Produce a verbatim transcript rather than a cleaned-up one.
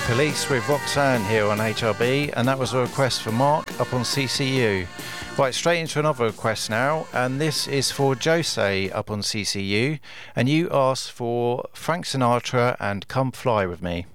Police with Roxanne here on H R B, and that was a request for Mark up on C C U. Right, straight into another request now, and this is for Jose up on C C U, and you asked for Frank Sinatra and Come Fly With Me.